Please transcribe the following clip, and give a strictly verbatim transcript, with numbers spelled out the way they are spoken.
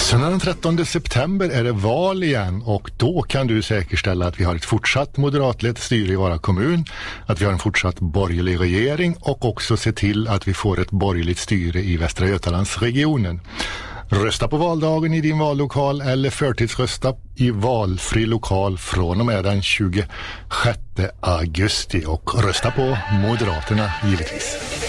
Sen den trettonde september är det val igen och då kan du säkerställa att vi har ett fortsatt moderatlett styre i våra kommun, att vi har en fortsatt borgerlig regering och också se till att vi får ett borgerligt styre i Västra Götalandsregionen. Rösta på valdagen i din vallokal eller förtidsrösta i valfri lokal från och med den tjugosjätte augusti och rösta på Moderaterna givetvis.